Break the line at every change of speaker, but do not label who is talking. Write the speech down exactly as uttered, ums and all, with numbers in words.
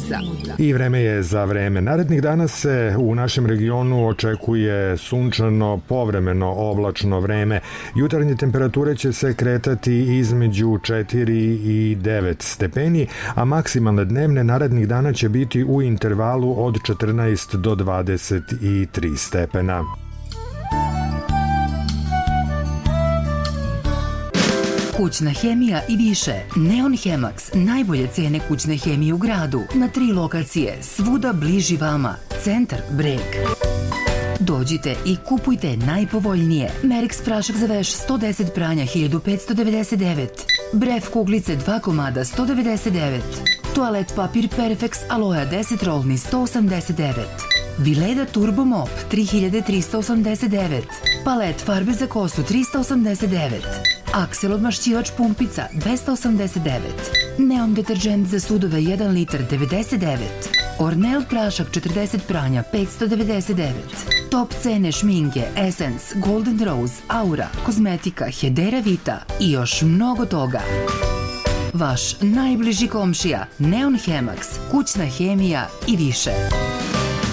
I vreme je za vreme. Narednih dana se u našem regionu očekuje sunčano, povremeno oblačno vreme. Jutarnje temperature će se kretati između četiri i devet stepeni, a maksimalne dnevne narednih dana će biti u intervalu od četrnaest do dvadeset tri stepena.
Kućna hemija i više. Neon Hemax. Najbolje cene kućne hemije u gradu. Na tri lokacije. Svuda bliži vama. Centar, Breg. Dođite i kupujte najpovoljnije. Merix prašak za veš sto deset pranja hiljadu petsto devedeset devet. Bref kuglice dva komada sto devedeset devet. Toalet papir Perfex Aloja deset rolni sto osamdeset devet. Vileda Turbo Mop tri hiljade tristo osamdeset devet. Palet farbe za kosu tristo osamdeset devet. Aksel odmašćivač pumpica dvesta osamdeset devet. Neon deterđent za sudove jedan litar devedeset devet. Ornel prašak četrdeset pranja petsto devedeset devet. Top cene šminke Essence, Golden Rose, Aura, kozmetika Hedera Vita i još mnogo toga. Vaš najbliži komšija Neon Hemax, kućna hemija i više.